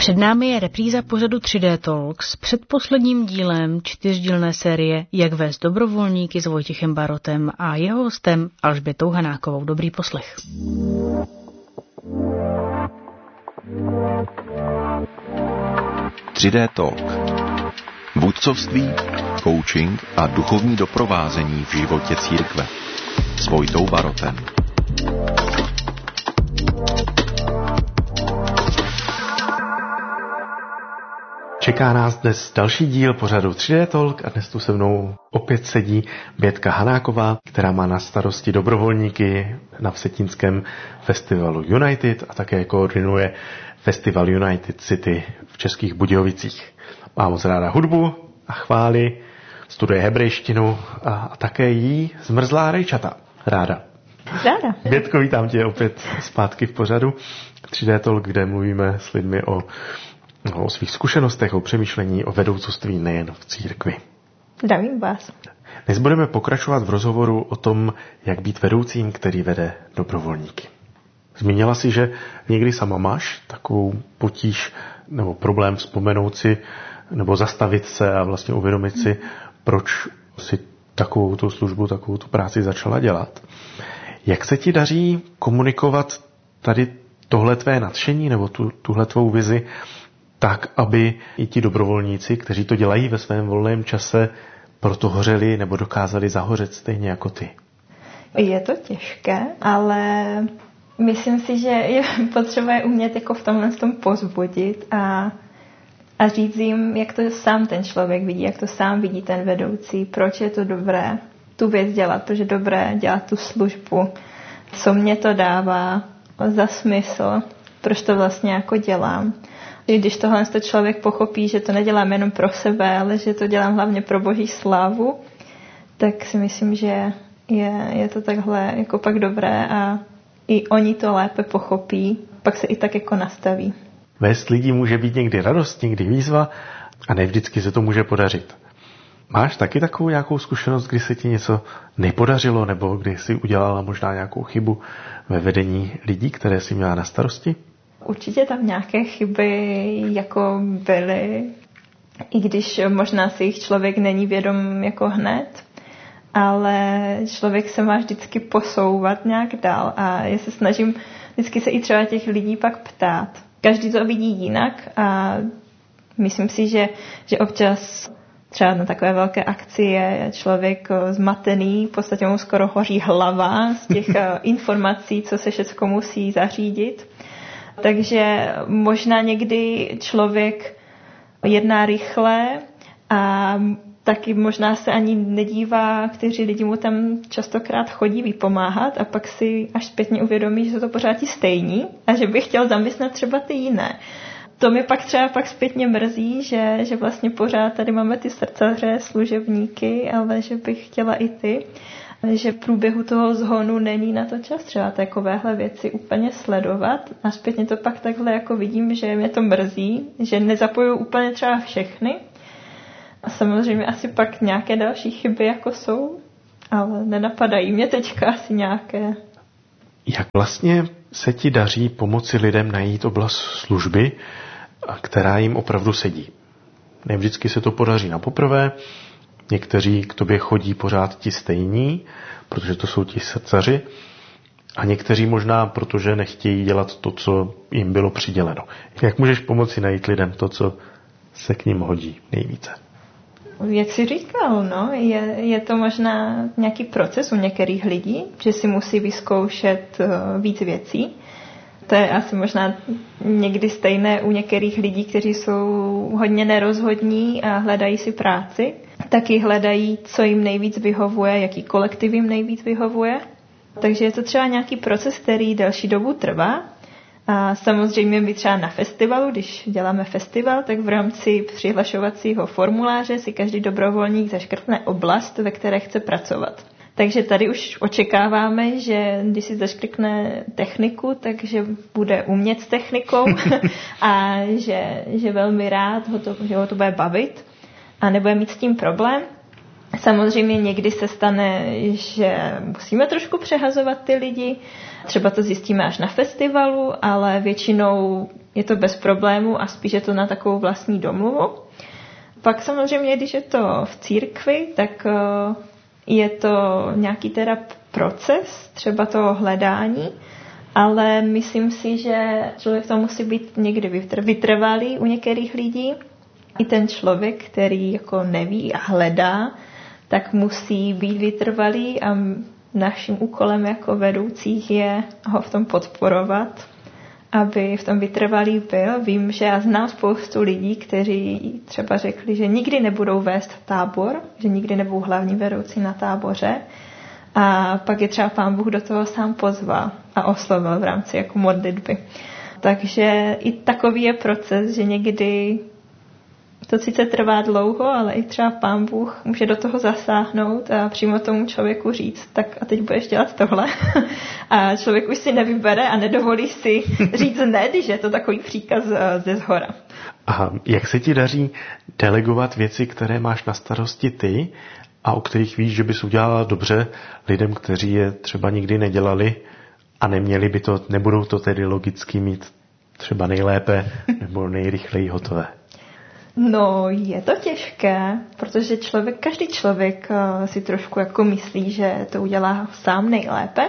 Před námi je repríza pořadu 3D Talks s předposledním dílem 4dílné série Jak vést dobrovolníky s Vojtěchem Barotem a jeho hostem Alžbětou Hanákovou. Dobrý poslech. Tři-D Talk. Vůdcovství, coaching a duchovní doprovázení v životě církve. S Vojtou Barotem. Čeká nás dnes další díl pořadu 3D Talk a dnes tu se mnou opět sedí Bětka Hanáková, která má na starosti dobrovolníky na Vsetínském festivalu United a také koordinuje festival United City v Českých Budějovicích. Má moc ráda hudbu a chvály, studuje hebrejštinu a také jí zmrzlá rejčata. Ráda. Bětko, vítám tě opět zpátky v pořadu 3D Talk, kde mluvíme s lidmi o svých zkušenostech, o přemýšlení, o vedoucovství nejen v církvi. Zdravím vás. Dnes budeme pokračovat v rozhovoru o tom, jak být vedoucím, který vede dobrovolníky. Zmínila si, že někdy sama máš takovou potíž nebo problém vzpomenout si nebo zastavit se a vlastně uvědomit si, proč si takovou tu službu, takovou tu práci začala dělat. Jak se ti daří komunikovat tady tohle tvé nadšení nebo tuhle tvou vizi tak, aby i ti dobrovolníci, kteří to dělají ve svém volném čase, proto hořeli nebo dokázali zahořet stejně jako ty? Je to těžké, ale myslím si, že je potřeba je umět jako v tomhle tom pozbudit a říct jim, jak to sám ten člověk vidí, jak to sám vidí ten vedoucí, proč je to dobré tu věc dělat, proč je dobré dělat tu službu, co mě to dává za smysl, proč to vlastně jako dělám. Když tohle člověk pochopí, že to nedělám jenom pro sebe, ale že to dělám hlavně pro Boží slávu, tak si myslím, že je to takhle jako pak dobré a i oni to lépe pochopí, pak se i tak jako nastaví. Vést lidí může být někdy radost, někdy výzva a ne vždycky se to může podařit. Máš taky takovou nějakou zkušenost, kdy se ti něco nepodařilo nebo kdy jsi udělala možná nějakou chybu ve vedení lidí, které jsi měla na starosti? Určitě tam nějaké chyby jako byly, i když možná si jich člověk není vědom jako hned, ale člověk se má vždycky posouvat nějak dál a já se snažím vždycky se i třeba těch lidí pak ptát. Každý to vidí jinak a myslím si, že občas třeba na takové velké akci je člověk zmatený, v podstatě mu skoro hoří hlava z těch informací, co se všechno musí zařídit. Takže možná někdy člověk jedná rychle a taky možná se ani nedívá, kteří lidi mu tam častokrát chodí vypomáhat a pak si až zpětně uvědomí, že jsou to pořád ti stejní a že by chtěl zaměstnat třeba ty jiné. To mi pak třeba zpětně mrzí, že vlastně pořád tady máme ty srdcaře, služebníky, ale že bych chtěla i ty. Že v průběhu toho zhonu není na to čas třeba takovéhle věci úplně sledovat a zpětně to pak takhle jako vidím, že mě to mrzí, že nezapojuju úplně třeba všechny a samozřejmě asi pak nějaké další chyby jako jsou, ale nenapadají mě teďka asi nějaké. Jak vlastně se ti daří pomoci lidem najít oblast služby, která jim opravdu sedí? Ne vždycky se to podaří na poprvé. Někteří k tobě chodí pořád ti stejní, protože to jsou ti srdcaři, a někteří možná, protože nechtějí dělat to, co jim bylo přiděleno. Jak můžeš pomoci najít lidem to, co se k ním hodí nejvíce? Jak jsi říkal, je to možná nějaký proces u některých lidí, že si musí vyzkoušet víc věcí. To je asi možná někdy stejné u některých lidí, kteří jsou hodně nerozhodní a hledají si práci. Taky hledají, co jim nejvíc vyhovuje, jaký kolektiv jim nejvíc vyhovuje. Takže je to třeba nějaký proces, který delší dobu trvá. A samozřejmě my třeba na festivalu, když děláme festival, tak v rámci přihlašovacího formuláře si každý dobrovolník zaškrtne oblast, ve které chce pracovat. Takže tady už očekáváme, že když si zašklikne techniku, takže bude umět s technikou a že velmi rád že ho to bude bavit a nebude mít s tím problém. Samozřejmě někdy se stane, že musíme trošku přehazovat ty lidi, třeba to zjistíme až na festivalu, ale většinou je to bez problému a spíš je to na takovou vlastní domluvu. Pak samozřejmě, když je to v církvi, tak je to nějaký teda proces, třeba toho hledání, ale myslím si, že člověk to musí být někdy vytrvalý u některých lidí. I ten člověk, který jako neví a hledá, tak musí být vytrvalý a naším úkolem jako vedoucích je ho v tom podporovat, aby v tom vytrvalý byl. Vím, že já znám spoustu lidí, kteří třeba řekli, že nikdy nebudou vést tábor, že nikdy nebudou hlavní vedoucí na táboře. A pak je třeba Pán Bůh do toho sám pozval a oslovil v rámci jako modlitby. Takže i takový je proces, že někdy to sice trvá dlouho, ale i třeba Pán Bůh může do toho zasáhnout a přímo tomu člověku říct, tak a teď budeš dělat tohle. A člověk už si nevybere a nedovolí si říct ne, když je to takový příkaz ze zhora. A jak se ti daří delegovat věci, které máš na starosti ty a o kterých víš, že bys udělala dobře lidem, kteří je třeba nikdy nedělali a neměli by to, nebudou to tedy logicky mít třeba nejlépe nebo nejrychleji hotové? No, je to těžké, protože každý člověk si trošku jako myslí, že to udělá sám nejlépe,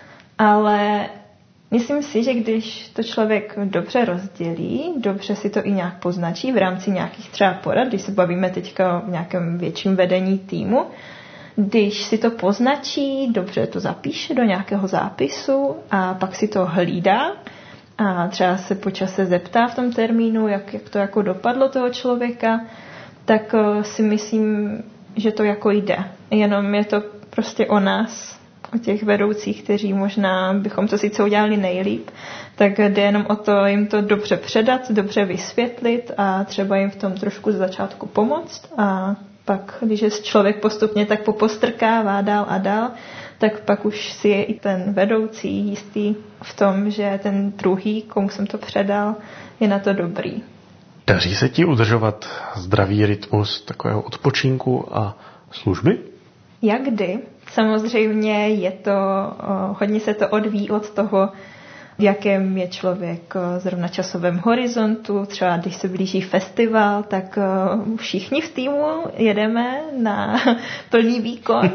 ale myslím si, že když to člověk dobře rozdělí, dobře si to i nějak poznačí v rámci nějakých třeba porad, když se bavíme teďka o nějakém větším vedení týmu, když si to poznačí, dobře to zapíše do nějakého zápisu a pak si to hlídá, a třeba se po čase zeptá v tom termínu, jak to jako dopadlo toho člověka, tak si myslím, že to jako jde. Jenom je to prostě o nás, o těch vedoucích, kteří možná bychom to sice udělali nejlíp, tak jde jenom o to jim to dobře předat, dobře vysvětlit a třeba jim v tom trošku z začátku pomoct a pak, když je člověk postupně tak popostrkává dál a dál, tak pak už si je i ten vedoucí jistý v tom, že ten druhý, komu jsem to předal, je na to dobrý. Daří se ti udržovat zdravý rytmus takového odpočinku a služby? Jak kdy? Samozřejmě je to, hodně se to odvíjí od toho, v jakém je člověk zrovna časovém horizontu. Třeba když se blíží festival, tak všichni v týmu jedeme na plný výkon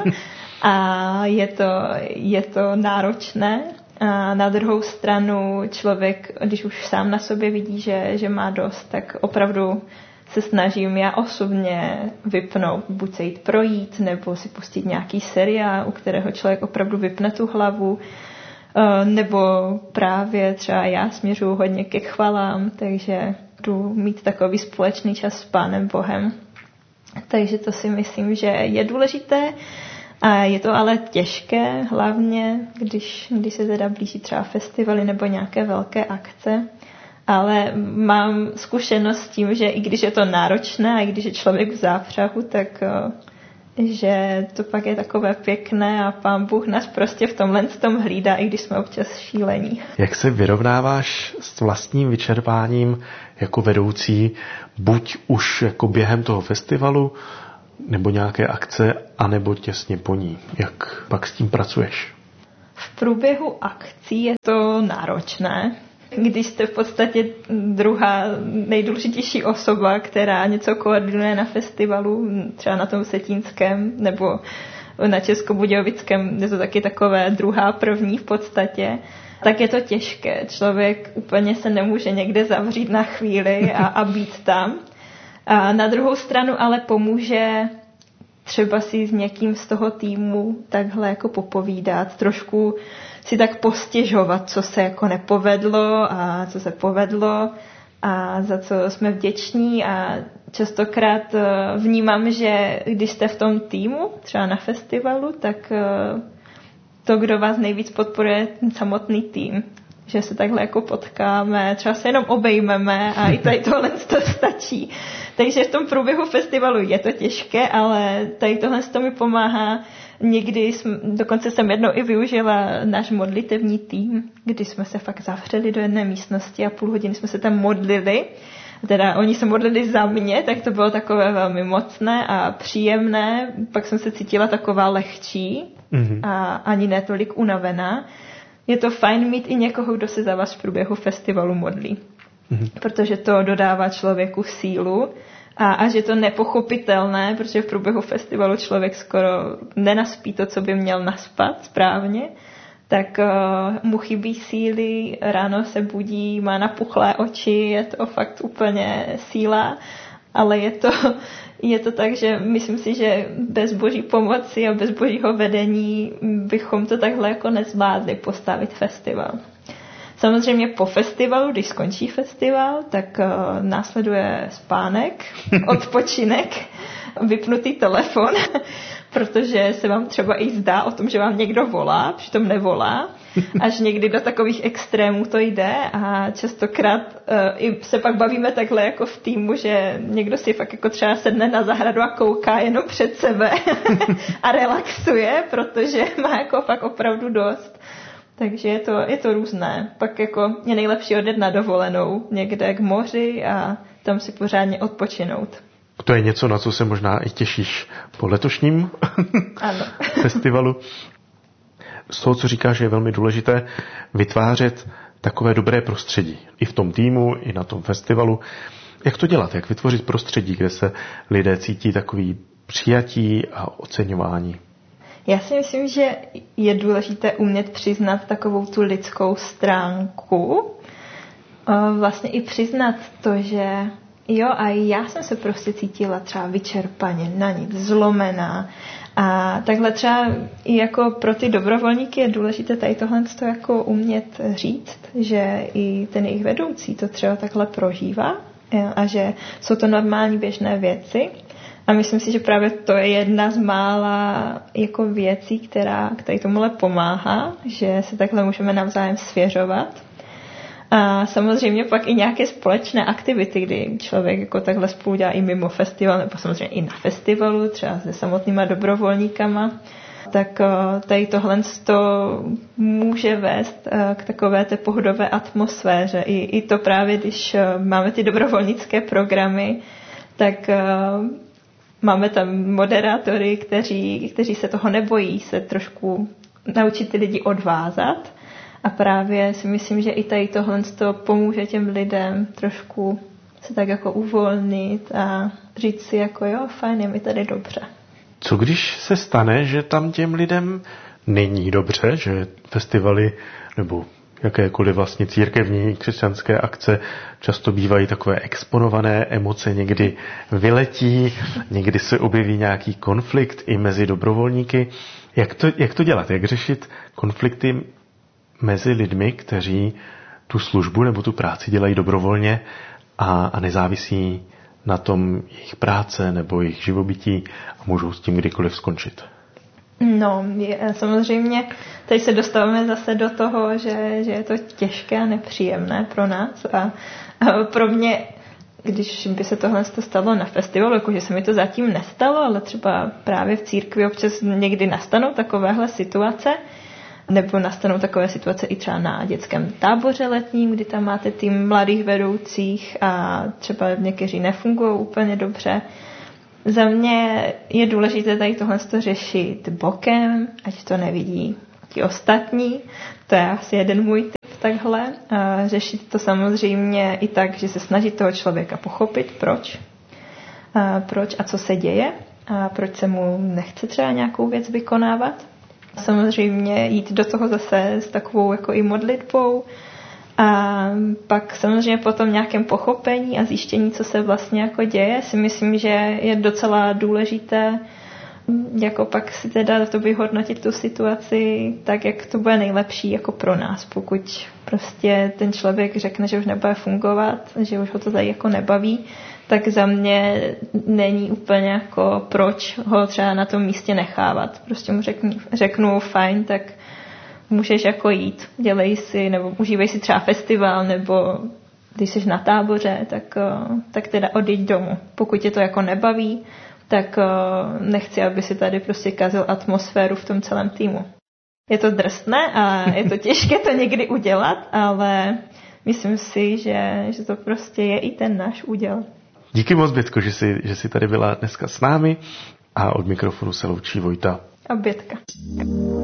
a je to náročné. A na druhou stranu člověk, když už sám na sobě vidí, že má dost, tak opravdu se snažím já osobně vypnout, buď se jít projít, nebo si pustit nějaký seriál, u kterého člověk opravdu vypne tu hlavu, nebo právě třeba já směřuji hodně ke chvalám, takže jdu mít takový společný čas s Pánem Bohem. Takže to si myslím, že je důležité a je to ale těžké, hlavně když se teda blíží třeba festivaly nebo nějaké velké akce. Ale mám zkušenost s tím, že i když je to náročné a i když je člověk v zápřahu, tak že to pak je takové pěkné a Pán Bůh nás prostě v tomhle tom hlídá, i když jsme občas šílení. Jak se vyrovnáváš s vlastním vyčerpáním jako vedoucí, buď už jako během toho festivalu, nebo nějaké akce, anebo těsně po ní? Jak pak s tím pracuješ? V průběhu akcí je to náročné, když jste v podstatě druhá nejdůležitější osoba, která něco koordinuje na festivalu, třeba na tom Vsetínském nebo na Českobudějovickém, je to taky takové druhá první v podstatě, tak je to těžké. Člověk úplně se nemůže někde zavřít na chvíli a být tam. A na druhou stranu ale pomůže třeba si s někým z toho týmu takhle jako popovídat, trošku si tak postěžovat, co se jako nepovedlo a co se povedlo a za co jsme vděční a častokrát vnímám, že když jste v tom týmu, třeba na festivalu, tak to, kdo vás nejvíc podporuje, ten samotný tým. Že se takhle jako potkáme, třeba se jenom obejmeme a i tady tohle to stačí. Takže v tom průběhu festivalu je to těžké, ale tady tohle to mi pomáhá. Někdy dokonce jsem jednou i využila náš modlitevní tým, kdy jsme se fakt zavřeli do jedné místnosti a půl hodiny jsme se tam modlili. Teda oni se modlili za mě, tak to bylo takové velmi mocné a příjemné. Pak jsem se cítila taková lehčí a ani ne tolik unavená. Je to fajn mít i někoho, kdo se za vás v průběhu festivalu modlí. protože to dodává člověku sílu a až je to nepochopitelné, protože v průběhu festivalu člověk skoro nenaspí to, co by měl naspat správně, tak mu chybí síly, ráno se budí, má napuchlé oči, je to fakt úplně síla, ale je to tak, že myslím si, že bez boží pomoci a bez božího vedení bychom to takhle jako nezvládli postavit festival. Samozřejmě po festivalu, když skončí festival, tak následuje spánek, odpočinek, vypnutý telefon, protože se vám třeba i zdá o tom, že vám někdo volá, přitom nevolá. Až někdy do takových extrémů to jde a častokrát i se pak bavíme takhle jako v týmu, že někdo si fakt jako třeba sedne na zahradu a kouká jenom před sebe a relaxuje, protože má jako fakt opravdu dost. Takže je to různé. Pak jako je nejlepší odjet na dovolenou někde k moři a tam si pořádně odpočinout. To je něco, na co se možná i těšíš po letošním festivalu. Z toho, co říkáš, je velmi důležité vytvářet takové dobré prostředí. I v tom týmu, i na tom festivalu. Jak to dělat? Jak vytvořit prostředí, kde se lidé cítí takový přijatí a oceňování? Já si myslím, že je důležité umět přiznat takovou tu lidskou stránku. Vlastně i přiznat to, že jo, a já jsem se prostě cítila třeba vyčerpaně, na nic, zlomená. A takhle třeba i jako pro ty dobrovolníky je důležité tady tohle jako umět říct, že i ten jejich vedoucí to třeba takhle prožívá a že jsou to normální běžné věci. A myslím si, že právě to je jedna z mála jako věcí, která tady tomuhle pomáhá, že se takhle můžeme navzájem svěřovat. A samozřejmě pak i nějaké společné aktivity, kdy člověk jako takhle spolu dělá i mimo festival, nebo samozřejmě i na festivalu, třeba se samotnýma dobrovolníkama, tak tady tohle může vést k takové té pohodové atmosféře. I to právě, když máme ty dobrovolnické programy, tak máme tam moderátory, kteří se toho nebojí, se trošku naučit ty lidi odvázat. A právě si myslím, že i tady tohle pomůže těm lidem trošku se tak jako uvolnit a říct si jako jo, fajn, je mi tady dobře. Co když se stane, že tam těm lidem není dobře, že festivaly nebo jakékoliv vlastně církevní křesťanské akce často bývají takové exponované, emoce někdy vyletí, někdy se objeví nějaký konflikt i mezi dobrovolníky. Jak to dělat? Jak řešit konflikty mezi lidmi, kteří tu službu nebo tu práci dělají dobrovolně a nezávisí na tom jejich práce nebo jejich živobytí a můžou s tím kdykoliv skončit? No, samozřejmě teď se dostáváme zase do toho, že je to těžké a nepříjemné pro nás a pro mě, když by se tohle stalo na festivalu, jakože se mi to zatím nestalo, ale třeba právě v církvi občas někdy nastanou takovéhle situace, nebo nastanou takové situace i třeba na dětském táboře letním, kdy tam máte tým mladých vedoucích a třeba někteří nefungují úplně dobře. Za mě je důležité tady tohle řešit bokem, ať to nevidí ti ostatní. To je asi jeden můj tip takhle. A řešit to samozřejmě i tak, že se snaží toho člověka pochopit, proč a co se děje a proč se mu nechce třeba nějakou věc vykonávat. Samozřejmě jít do toho zase s takovou jako i modlitbou a pak samozřejmě potom nějakém pochopení a zjištění, co se vlastně jako děje, si myslím, že je docela důležité jako pak si teda to vyhodnotit tu situaci tak, jak to bude nejlepší jako pro nás. Pokud prostě ten člověk řekne, že už nebude fungovat, že už ho to tady jako nebaví, tak za mě není úplně jako proč ho třeba na tom místě nechávat. Prostě mu řeknu fajn, tak můžeš jako jít, dělej si, nebo užívej si třeba festival, nebo když jsi na táboře, tak teda odejď domů. Pokud tě to jako nebaví, tak nechci, aby si tady prostě kazil atmosféru v tom celém týmu. Je to drsné a je to těžké to někdy udělat, ale myslím si, že to prostě je i ten náš úděl. Díky moc, Bětko, že jsi tady byla dneska s námi a od mikrofonu se loučí Vojta a Bětka.